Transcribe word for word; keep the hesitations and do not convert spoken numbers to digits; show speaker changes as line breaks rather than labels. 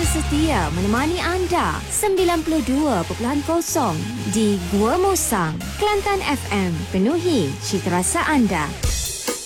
setia menemani anda sembilan puluh dua perpuluhan kosong di Gua Musang, Kelantan F M, penuhi cita rasa anda.